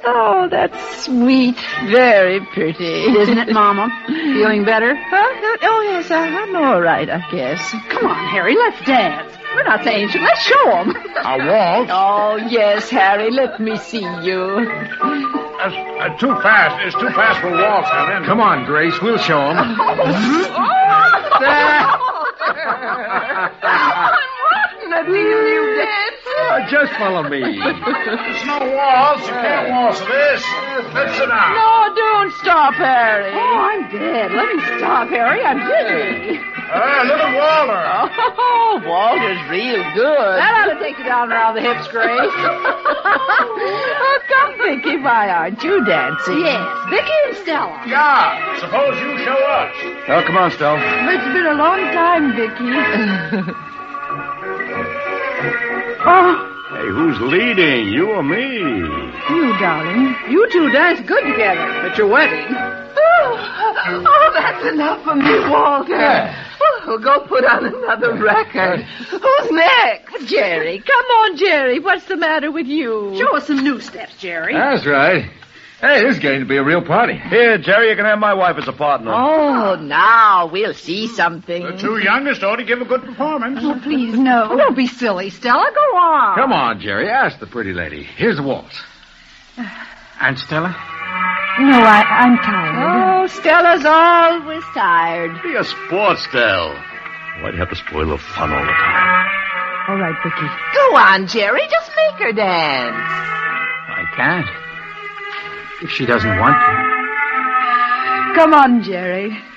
Oh, that's sweet. Very pretty. Isn't it, Mama? Feeling better? Huh? Oh, yes, I'm all right, I guess. Come on, Harry, let's dance. We're not saying so. Let's show them. A waltz? Oh, yes, Harry, let me see you. That's too fast. It's too fast for a waltz, Helen. Come on, Grace. We'll show him. Let me hear you dance. Just follow me. It's no waltz. You can't waltz this. Let's sit down. No, don't stop, Harry. Oh, I'm dead. Let me stop, Harry. I'm dizzy. Look at Walter. Oh, Walter's real good. That ought to take you down around the hips, Grace. Oh, come, Vicky, why aren't you dancing? Yes, Vicky and Stella. Yeah. Suppose you show us. Oh, come on, Stella. It's been a long time, Vicky. Oh, Hey, who's leading? You or me? you, darling. You two dance good together at your wedding. Oh, that's enough for me, Walter. Yeah. Oh, go put on another record. Who's next? Jerry. Come on, Jerry. What's the matter with you? Show us some new steps, Jerry. That's right. Hey, this is getting to be a real party. Here, Jerry, you can have my wife as a partner. Oh, now we'll see something. The two youngest ought to give a good performance. Oh, please, no. Oh, don't be silly, Stella. Go on. Come on, Jerry. Ask the pretty lady. Here's the waltz. And Stella? No, I'm tired. Oh, Stella's always tired. Be a sport, Stella. Why'd you have to spoil the fun all the time? All right, Vicky. Go on, Jerry. Just make her dance. I can't. If she doesn't want to. Come on, Jerry.